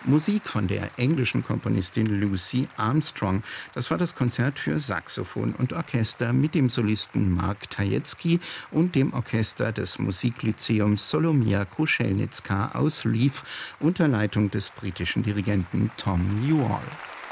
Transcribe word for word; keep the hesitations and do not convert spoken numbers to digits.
Musik von der englischen Komponistin Lucy Armstrong. Das war das Konzert für Saxophon und Orchester mit dem Solisten Mark Tajetsky und dem Orchester des Musiklyzeums Solomia Kruszelnicka aus Lviv unter Leitung des britischen Dirigenten Tom Newall.